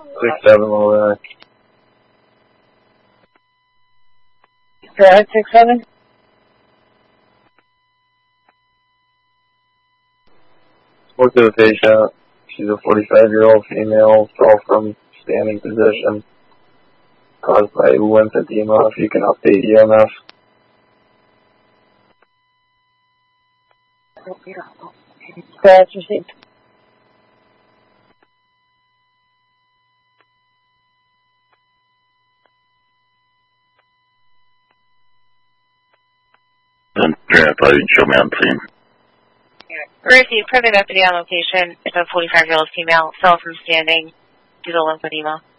6-7 over Go ahead, 6-7. Spoke to the patient. She's a 45-year-old female, fell from standing position, caused by lymphedema. If you can update EMF. Go ahead, received. Buddy, show me on scene. Received private deputy on location. It's a 45-year-old female, fell from standing due to lymphedema.